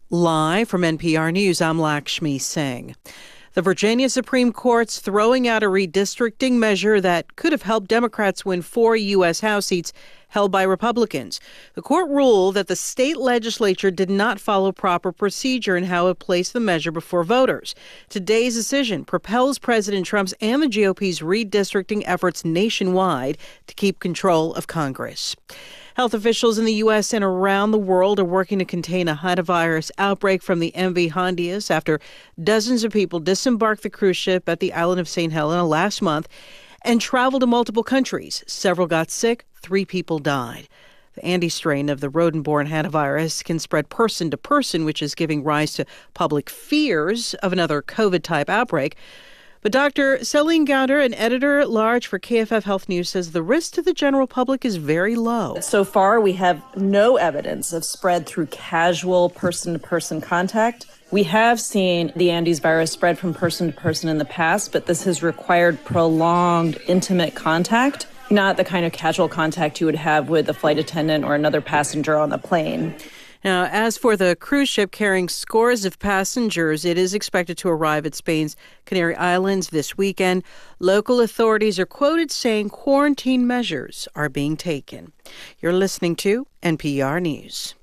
Live from NPR News, I'm Lakshmi Singh. The Virginia Supreme Court's throwing out a redistricting measure that could have helped Democrats win 4 U.S. House seats held by Republicans. The court ruled that the state legislature did not follow proper procedure in how it placed the measure before voters. Today's decision propels President Trump's and the GOP's redistricting efforts nationwide to keep control of Congress. Health officials in the U.S. and around the world are working to contain a hantavirus outbreak from the MV Hondias after dozens of people disembarked the cruise ship at the island of St. Helena last month and traveled to multiple countries. Several got sick. 3 people died. The Andes strain of the rodent-borne hantavirus can spread person to person, which is giving rise to public fears of another COVID-type outbreak. But Dr. Celine Gounder, an editor-at-large for KFF Health News, says the risk to the general public is very low. So far, we have no evidence of spread through casual person-to-person contact. We have seen the Andes virus spread from person to person in the past, but this has required prolonged, intimate contact, not the kind of casual contact you would have with a flight attendant or another passenger on the plane. Now, as for the cruise ship carrying scores of passengers, it is expected to arrive at Spain's Canary Islands this weekend. Local authorities are quoted saying quarantine measures are being taken. You're listening to NPR News.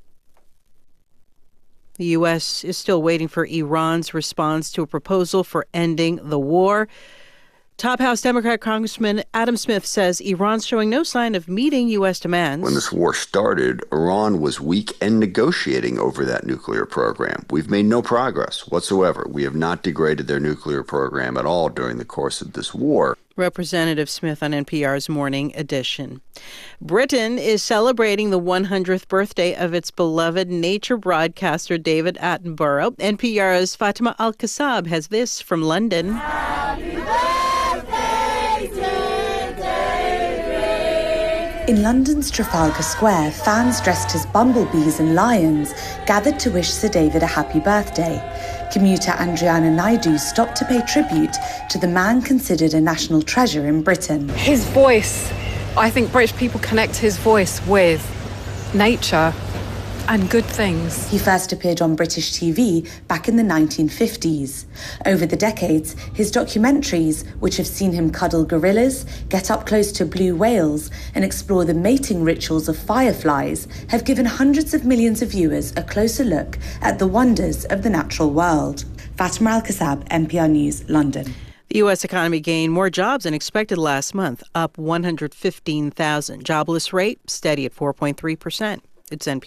The U.S. is still waiting for Iran's response to a proposal for ending the war. Top House Democrat Congressman Adam Smith says Iran's showing no sign of meeting U.S. demands. When this war started, Iran was weak and negotiating over that nuclear program. We've made no progress whatsoever. We have not degraded their nuclear program at all during the course of this war. Representative Smith on NPR's Morning Edition. Britain is celebrating the 100th birthday of its beloved nature broadcaster David Attenborough. NPR's Fatima Al-Kassab has this from London. Happy birthday to David. In London's Trafalgar Square, fans dressed as bumblebees and lions gathered to wish Sir David a happy birthday. Commuter Andriana Naidu stopped to pay tribute to the man considered a national treasure in Britain. His voice, I think British people connect his voice with nature and good things. He first appeared on British TV back in the 1950s. Over the decades, his documentaries, which have seen him cuddle gorillas, get up close to blue whales, and explore the mating rituals of fireflies, have given hundreds of millions of viewers a closer look at the wonders of the natural world. Fatima Al-Kassab, NPR News, London. The U.S. economy gained more jobs than expected last month, up 115,000. Jobless rate steady at 4.3%. It's NPR.